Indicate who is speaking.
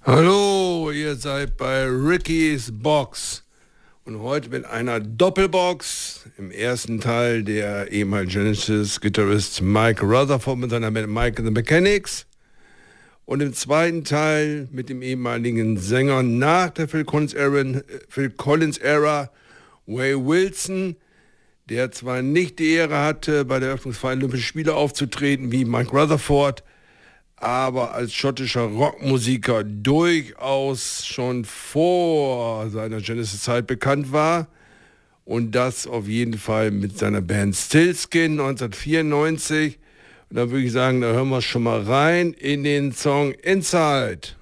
Speaker 1: Hallo, ihr seid bei Ricky's Box und heute mit einer Doppelbox. Im ersten Teil der ehemalige Genesis-Gitarrist Mike Rutherford mit seiner Band Mike and the Mechanics und im zweiten Teil mit dem ehemaligen Sänger nach der Phil Collins Era, Ray Wilson, der zwar nicht die Ehre hatte, bei der Eröffnungsfeier Olympischen Spiele aufzutreten wie Mike Rutherford, aber als schottischer Rockmusiker durchaus schon vor seiner Genesis-Zeit bekannt war und das auf jeden Fall mit seiner Band Stillskin 1994. Und da würde ich sagen, da hören wir schon mal rein in den Song Inside.